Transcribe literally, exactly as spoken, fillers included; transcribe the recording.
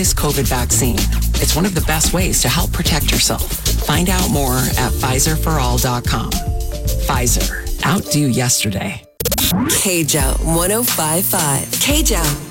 latest COVID vaccine. It's one of the best ways to help protect yourself. Find out more at Pfizer for all dot com. Pfizer. Outdo yesterday. K J O one oh five point five. K J O.